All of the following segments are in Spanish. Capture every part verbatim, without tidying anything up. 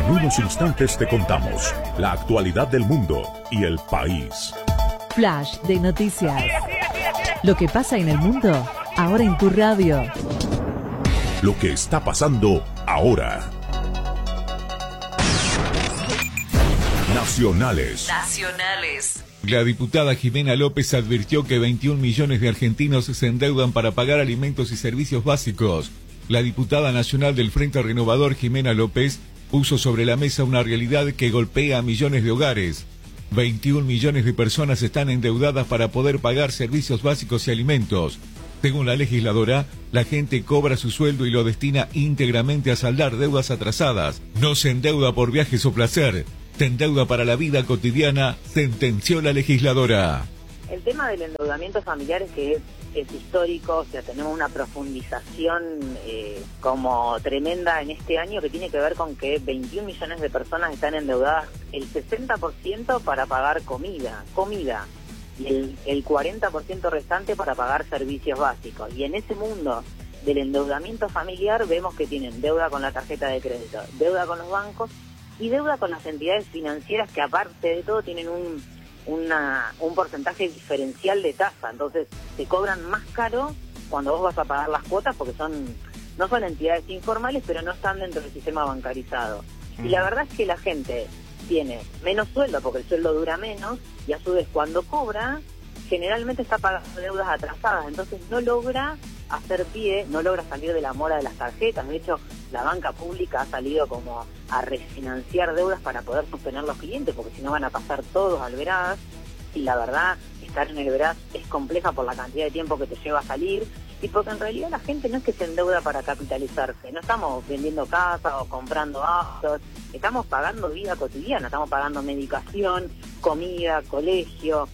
En unos instantes te contamos la actualidad del mundo y el país. Flash de noticias. Lo que pasa en el mundo, ahora en tu radio. Lo que está pasando ahora. Nacionales. Nacionales. La diputada Jimena López advirtió que veintiún millones de argentinos se endeudan para pagar alimentos y servicios básicos. La diputada nacional del Frente Renovador, Jimena López, puso sobre la mesa una realidad que golpea a millones de hogares. veintiún millones de personas están endeudadas para poder pagar servicios básicos y alimentos. Según la legisladora, la gente cobra su sueldo y lo destina íntegramente a saldar deudas atrasadas. No se endeuda por viajes o placer, se endeuda para la vida cotidiana, sentenció la legisladora. El tema del endeudamiento familiar es que es, es histórico, o sea, tenemos una profundización eh, como tremenda en este año que tiene que ver con que veintiún millones de personas están endeudadas, el sesenta por ciento para pagar comida, comida, y el, el cuarenta por ciento restante para pagar servicios básicos. Y en ese mundo del endeudamiento familiar vemos que tienen deuda con la tarjeta de crédito, deuda con los bancos y deuda con las entidades financieras que aparte de todo tienen un, una, un porcentaje diferencial de tasa. Entonces te cobran más caro cuando vos vas a pagar las cuotas porque son no son entidades informales, pero no están dentro del sistema bancarizado. Y la verdad es que la gente tiene menos sueldo porque el sueldo dura menos y a su vez cuando cobra generalmente está pagando deudas atrasadas, entonces no logra hacer pie, no logra salir de la mora de las tarjetas. De hecho, la banca pública ha salido como a refinanciar deudas para poder sostener los clientes, porque si no van a pasar todos al veraz, y la verdad, estar en el veraz es compleja por la cantidad de tiempo que te lleva a salir, y porque en realidad la gente no es que se endeuda para capitalizarse, no estamos vendiendo casas o comprando autos, estamos pagando vida cotidiana, estamos pagando medicación, comida, colegio.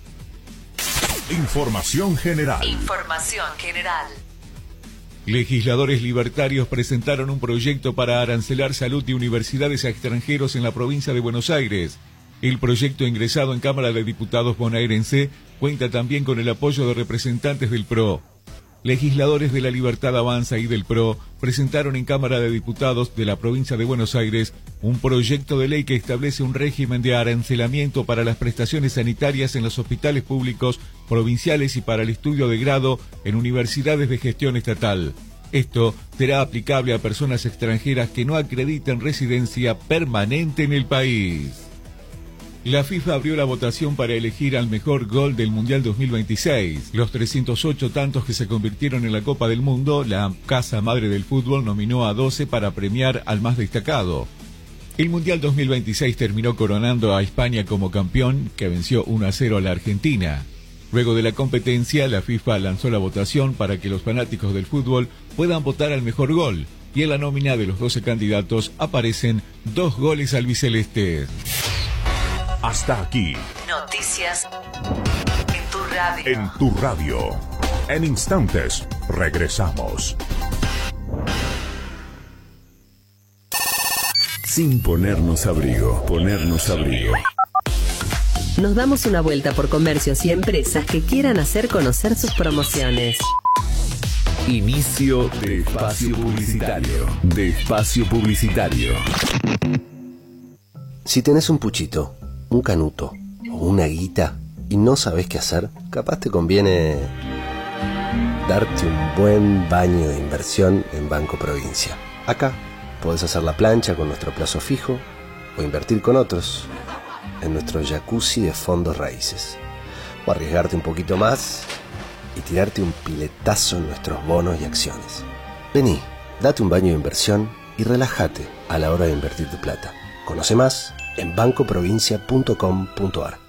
Información general. Información general. Legisladores libertarios presentaron un proyecto para arancelar salud y universidades a extranjeros en la provincia de Buenos Aires. El proyecto ingresado en Cámara de Diputados bonaerense cuenta también con el apoyo de representantes del P R O. Legisladores de La Libertad Avanza y del P R O presentaron en Cámara de Diputados de la provincia de Buenos Aires un proyecto de ley que establece un régimen de arancelamiento para las prestaciones sanitarias en los hospitales públicos provinciales y para el estudio de grado en universidades de gestión estatal. Esto será aplicable a personas extranjeras que no acrediten residencia permanente en el país. La FIFA abrió la votación para elegir al mejor gol del Mundial dos mil veintiséis. Los trescientos ocho tantos que se convirtieron en la Copa del Mundo, la Casa Madre del Fútbol nominó a doce para premiar al más destacado. El Mundial dos mil veintiséis terminó coronando a España como campeón, que venció uno a cero a la Argentina. Luego de la competencia, la FIFA lanzó la votación para que los fanáticos del fútbol puedan votar al mejor gol, y en la nómina de los doce candidatos aparecen dos goles albicelestes. Hasta aquí. Noticias en tu radio. En tu radio. En instantes, regresamos. Sin ponernos abrigo, ponernos abrigo. Nos damos una vuelta por comercios y empresas que quieran hacer conocer sus promociones. Inicio de espacio publicitario. De espacio publicitario. Si tenés un puchito, un canuto o una guita y no sabés qué hacer, capaz te conviene darte un buen baño de inversión en Banco Provincia. Acá podés hacer la plancha con nuestro plazo fijo o invertir con otros en nuestro jacuzzi de fondos raíces, o arriesgarte un poquito más y tirarte un piletazo en nuestros bonos y acciones. Vení, date un baño de inversión y relájate a la hora de invertir tu plata. Conoce más en banco provincia punto com punto ar.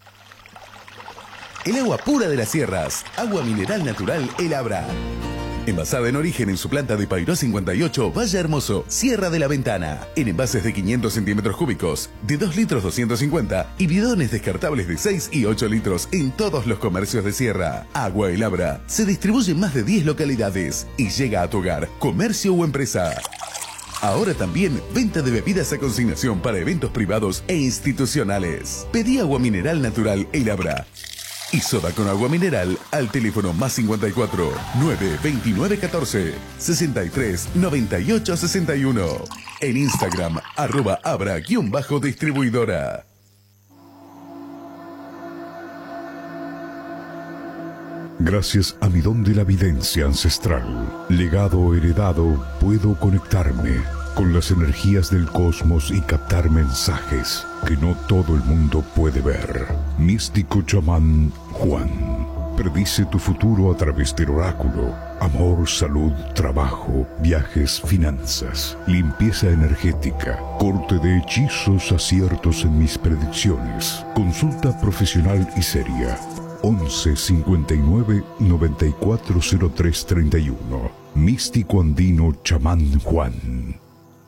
El agua pura de las sierras, agua mineral natural El Abra. Envasada en origen en su planta de Payró cincuenta y ocho, Valle Hermoso, Sierra de la Ventana. En envases de quinientos centímetros cúbicos, de dos litros doscientos cincuenta y bidones descartables de seis y ocho litros en todos los comercios de Sierra. Agua El Abra se distribuye en más de diez localidades y llega a tu hogar, comercio o empresa. Ahora también venta de bebidas a consignación para eventos privados e institucionales. Pedí agua mineral natural El Abra y soda con agua mineral al teléfono más cincuenta y cuatro, nueve veintinueve catorce, sesenta y tres noventa y ocho sesenta y uno. En Instagram, arroba abra-distribuidora. Gracias a mi don de la videncia ancestral, legado heredado, puedo conectarme con las energías del cosmos y captar mensajes que no todo el mundo puede ver. Místico chamán Juan predice tu futuro a través del oráculo. Amor, salud, trabajo, viajes, finanzas, limpieza energética, corte de hechizos, aciertos en mis predicciones. Consulta profesional y seria. once cincuenta y nueve noventa y cuatro cero tres treinta y uno. Místico andino chamán Juan.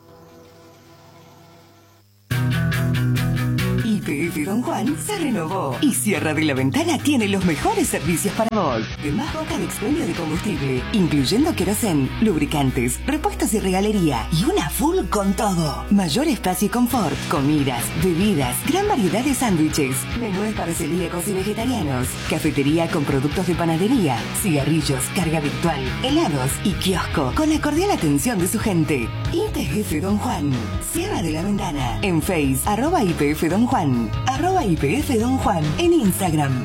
Y P F Don Juan se renovó y Sierra de la Ventana tiene los mejores servicios para vos. De más boca de expendio de combustible, incluyendo querosén, lubricantes, repuestos y regalería, y una full con todo. Mayor espacio y confort, comidas, bebidas, gran variedad de sándwiches, menúes para celíacos y vegetarianos, cafetería con productos de panadería, cigarrillos, carga virtual, helados y kiosco con la cordial atención de su gente. Y P F Don Juan, Sierra de la Ventana, en Face, arroba I P F Don Juan, arroba I P F Don Juan, en Instagram.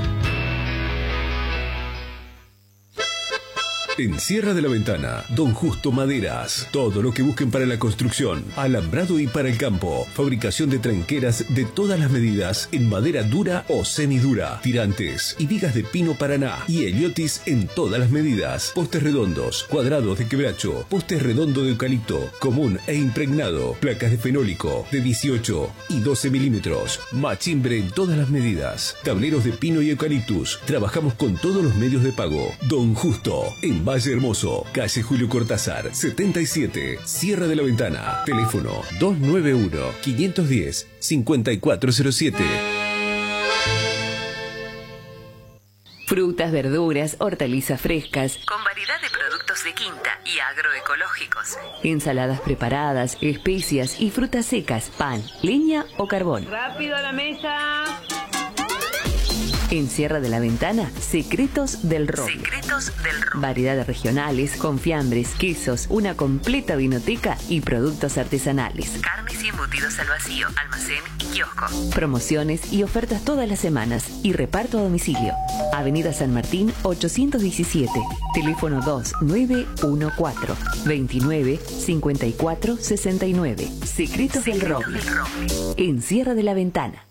En Sierra de la Ventana, Don Justo Maderas. Todo lo que busquen para la construcción, alambrado y para el campo. Fabricación de tranqueras de todas las medidas en madera dura o semidura. Tirantes y vigas de pino paraná. Y heliotis en todas las medidas. Postes redondos, cuadrados de quebracho, postes redondo de eucalipto, común e impregnado. Placas de fenólico de dieciocho y doce milímetros. Machimbre en todas las medidas. Tableros de pino y eucaliptus. Trabajamos con todos los medios de pago. Don Justo, en Valle Hermoso, calle Julio Cortázar, setenta y siete, Sierra de la Ventana. Teléfono dos nueve uno, cinco uno cero, cinco cuatro cero siete. Frutas, verduras, hortalizas frescas, Con variedad de productos de quinta y agroecológicos. ensaladas preparadas, especias y frutas secas, pan, leña o carbón. ¡Rápido a la mesa! En Sierra de la Ventana, Secretos del Roble. Secretos del Roble. Variedades regionales, confiambres, quesos, una completa vinoteca y productos artesanales. Carnes y embutidos al vacío, almacén y kiosco. Promociones y ofertas todas las semanas y reparto a domicilio. Avenida San Martín ochocientos diecisiete. Teléfono dos nueve uno cuatro, veintinueve, cincuenta y cuatro, sesenta y nueve. Secretos, Secretos del Roble. del Roble. En Sierra de la Ventana.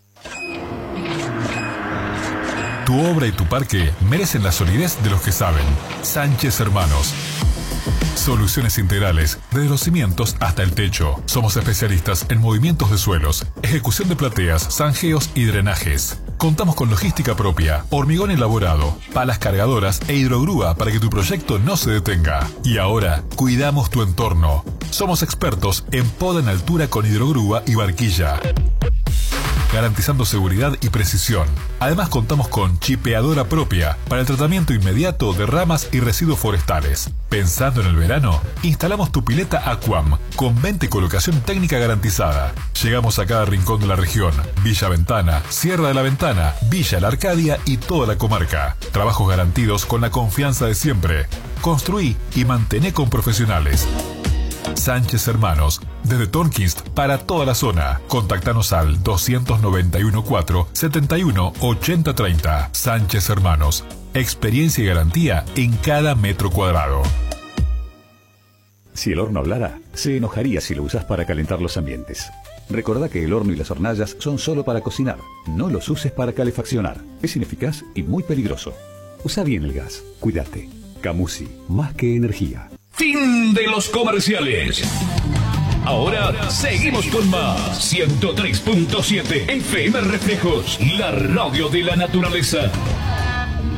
Tu obra y tu parque merecen la solidez de los que saben. Sánchez Hermanos. Soluciones integrales, desde los cimientos hasta el techo. Somos especialistas en movimientos de suelos, ejecución de plateas, zanjeos y drenajes. Contamos con logística propia, hormigón elaborado, palas cargadoras e hidrogrúa para que tu proyecto no se detenga. Y ahora, cuidamos tu entorno. Somos expertos en poda en altura con hidrogrúa y barquilla, garantizando seguridad y precisión. Además contamos con chipeadora propia para el tratamiento inmediato de ramas y residuos forestales. Pensando en el verano, instalamos tu pileta Aquam con venta y colocación técnica garantizada. Llegamos a cada rincón de la región: Villa Ventana, Sierra de la Ventana, Villa La Arcadia y toda la comarca. Trabajos garantidos con la confianza de siempre. Construí y mantené con profesionales. Sánchez Hermanos, desde Tornquist para toda la zona. Contactanos al dos nueve uno cuatro, setenta y uno, ochenta treinta. Sánchez Hermanos, experiencia y garantía en cada metro cuadrado. Si el horno hablara, se enojaría si lo usas para calentar los ambientes. Recordá que el horno y las hornallas son solo para cocinar. No los uses para calefaccionar. Es ineficaz y muy peligroso. Usa bien el gas. Cuídate. Camusi, más que energía. Fin de los comerciales. Ahora seguimos con más. ciento tres punto siete F M Reflejos, la radio de la naturaleza.